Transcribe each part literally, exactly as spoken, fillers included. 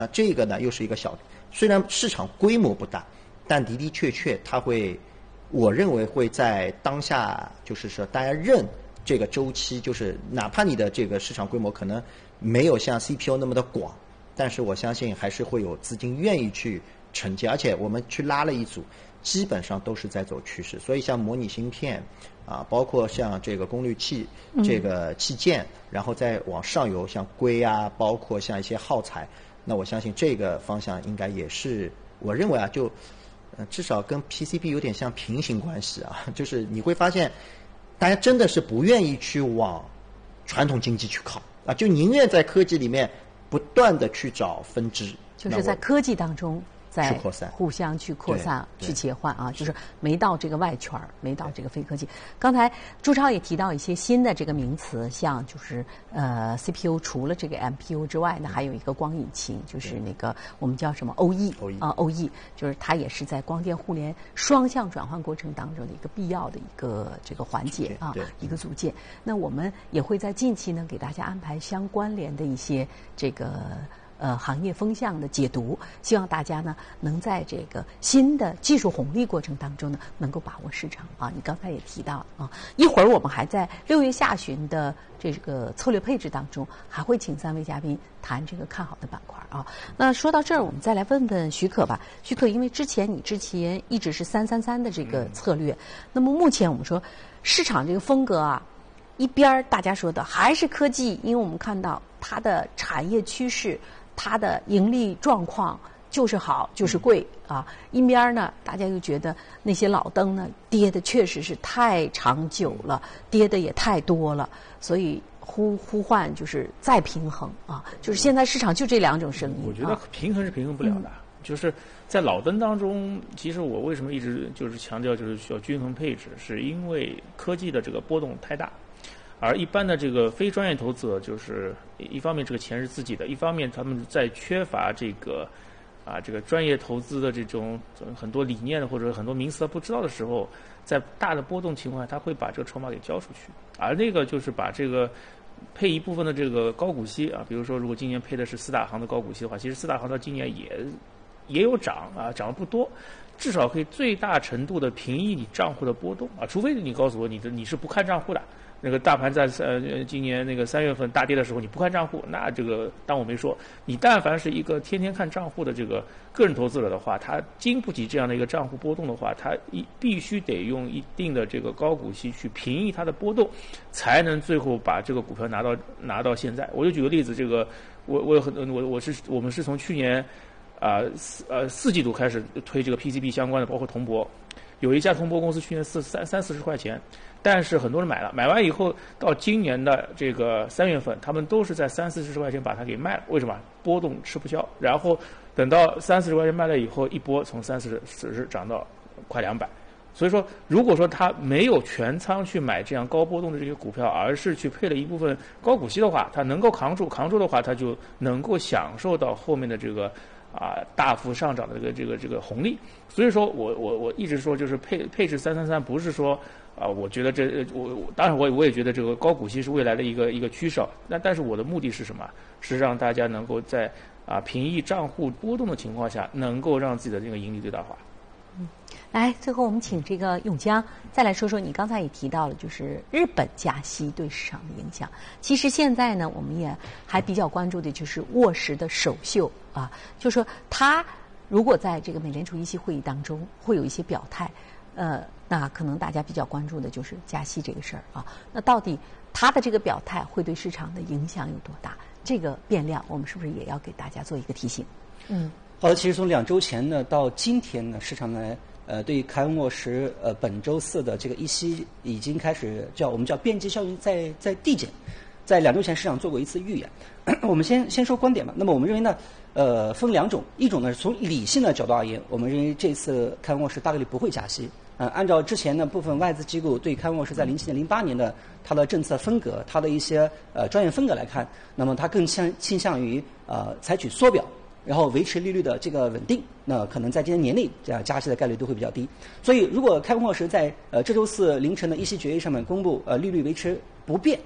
那这个呢又是一个小，虽然市场规模不大，但的的确确它会，我认为会在当下就是说大家认这个周期，就是哪怕你的这个市场规模可能没有像 C P U 那么的广，但是我相信还是会有资金愿意去承接，而且我们去拉了一组，基本上都是在走趋势。所以像模拟芯片啊，包括像这个功率器这个器件，然后再往上游像硅啊，包括像一些耗材。那我相信这个方向应该也是，我认为啊，就呃至少跟 P C B 有点像平行关系啊，就是你会发现，大家真的是不愿意去往传统经济去靠啊，就宁愿在科技里面不断的去找分支， 就是在科技当中在互相去扩散、去切换啊，就是没到这个外圈，没到这个非科技。刚才朱超也提到一些新的这个名词，像就是呃 C P U 除了这个 M P U 之外呢，还有一个光引擎，就是那个我们叫什么 O E 啊 O E， 就是它也是在光电互联双向转换过程当中的一个必要的一个这个环节啊，一个组件。那我们也会在近期呢给大家安排相关联的一些这个。呃，行业风向的解读，希望大家呢能在这个新的技术红利过程当中呢，能够把握市场啊。你刚才也提到啊，一会儿我们还在六月下旬的这个策略配置当中，还会请三位嘉宾谈这个看好的板块啊。那说到这儿，我们再来问问许可吧。许可，因为之前你之前一直是三三三的这个策略，那么目前我们说市场这个风格啊，一边大家说的还是科技，因为我们看到它的产业趋势。它的盈利状况就是好，就是贵啊。一边呢，大家又觉得那些老灯呢跌的确实是太长久了，跌的也太多了，所以呼呼唤就是再平衡啊。就是现在市场就这两种声音。 我觉得平衡是平衡不了的，嗯、就是在老灯当中，其实我为什么一直就是强调就是需要均衡配置，是因为科技的这个波动太大。而一般的这个非专业投资者，就是一方面这个钱是自己的，一方面他们在缺乏这个啊这个专业投资的这种很多理念的或者很多名词他不知道的时候，在大的波动情况下，他会把这个筹码给交出去。而那个就是把这个配一部分的这个高股息啊，比如说如果今年配的是四大行的高股息的话，其实四大行到今年也也有涨啊，涨得不多。至少可以最大程度的平抑你账户的波动啊，除非你告诉我你的你是不看账户的。那个大盘在呃今年那个三月份大跌的时候，你不看账户，那这个当我没说。你但凡是一个天天看账户的这个个人投资者的话，他经不起这样的一个账户波动的话，他一必须得用一定的这个高股息去平抑它的波动，才能最后把这个股票拿到拿到现在。我就举个例子，这个我我有很我我是我们是从去年啊四呃四季度开始推这个 P C B 相关的，包括铜箔。有一家铜箔公司去年四三三四十块钱，但是很多人买了，买完以后到今年的这个三月份，他们都是在三四十块钱把它给卖了。为什么？波动吃不消。然后等到三四十块钱卖了以后，一波从三四十涨到快两百。所以说，如果说他没有全仓去买这样高波动的这些股票，而是去配了一部分高股息的话，他能够扛住，扛住的话，他就能够享受到后面的这个。啊，大幅上涨的这个这个这个红利，所以说我我我一直说就是配配置三三三，不是说啊，我觉得这我我当然我我也觉得这个高股息是未来的一个一个趋势，那但是我的目的是什么？是让大家能够在啊平抑账户波动的情况下，能够让自己的这个盈利最大化。 嗯，来，最后我们请这个永江再来说说，你刚才也提到了，就是日本加息对市场的影响。其实现在呢，我们也还比较关注的就是沃什的首秀啊，就是说他如果在这个美联储议息会议当中会有一些表态，呃，那可能大家比较关注的就是加息这个事儿啊。那到底他的这个表态会对市场的影响有多大？这个变量，我们是不是也要给大家做一个提醒？嗯。 好的，其实从两周前呢到今天呢，市场呢呃对于凯恩沃什呃本周四的这个议息已经开始叫我们叫边际效应在在递减，在两周前市场做过一次预言。我们先先说观点吧。那么我们认为呢，呃分两种，一种呢从理性的角度而言，我们认为这次凯恩沃什大概率不会加息。呃，按照之前的部分外资机构对凯恩沃什在零七年、零八年的它的政策风格、它的一些呃专业风格来看，那么它更倾倾向于呃采取缩表。然后维持利率的这个稳定，那可能在今年年内加加息的概率都会比较低。所以，如果凯恩沃什在呃这周四凌晨的议息决议上面公布呃利率维持不变，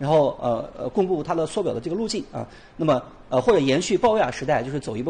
然后呃呃公布它的缩表的这个路径啊。那么呃或者延续鲍威尔时代，就是走一步